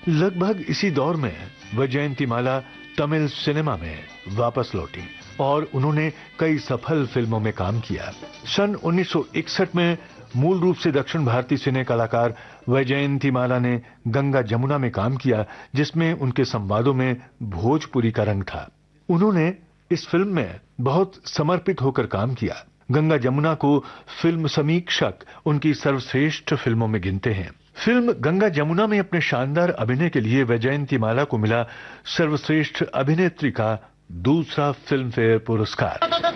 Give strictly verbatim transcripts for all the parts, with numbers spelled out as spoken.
लगभग इसी दौर में वैजयंतीमाला तमिल सिनेमा में वापस लौटी और उन्होंने कई सफल फिल्मों में काम किया। सन उन्नीस सौ इकसठ में मूल रूप से दक्षिण भारतीय सिने कलाकार वैजयंतीमाला ने गंगा जमुना में काम किया, जिसमें उनके संवादों में भोजपुरी का रंग था। उन्होंने इस फिल्म में बहुत समर्पित होकर काम किया। गंगा जमुना को फिल्म समीक्षक उनकी सर्वश्रेष्ठ फिल्मों में गिनते हैं। फिल्म गंगा जमुना में अपने शानदार अभिनय के लिए वैजयंतीमाला को मिला सर्वश्रेष्ठ अभिनेत्री का दूसरा फिल्म फेयर पुरस्कार।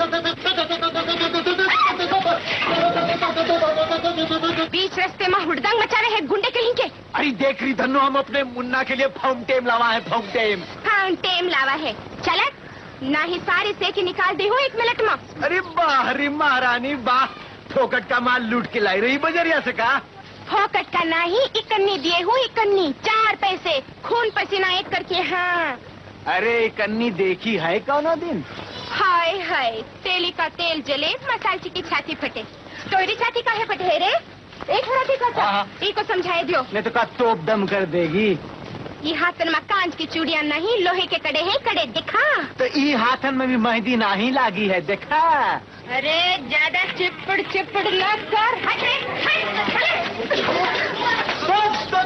बीच रास्ते में हुड़दंग मचा रहे हैं गुंडे कहीं के। अरे देख रही धन्नो, हम अपने मुन्ना के लिए फाउंटेन लावा है। फाउंटेन फाउंटेन लावा है। चलत ना ही सारी सेकी निकाल दी हूँ एक मिनट में। अरे बाहरी महारानी वाह, फोकट का माल लूट के लाई रही बजरिया से का। फोकट का नहीं, इकन्नी दिए हूँ, इकन्नी चार पैसे खून पसीना एक करके। हाँ अरे इकन्नी देखी है कौनो दिन। हाय हाय, तेली का तेल जले, मसालची की छाती फटे। तोरी छाती का है फटे रे? एक मिनट ही को समझाए दियो। नहीं तो का तोप दम कर देगी। ये हाथन में कांच की चूड़ियां नहीं, लोहे के कड़े हैं। कड़े दिखा तो ई हाथन में भी मेहंदी नहीं लागी है, देखा। अरे ज्यादा चिपड़ चिपड़ न कर। तो, तो